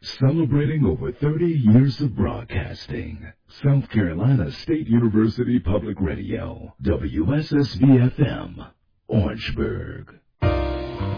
Celebrating over 30 years of broadcasting. South Carolina State University Public Radio, WSSV-FM, Orangeburg.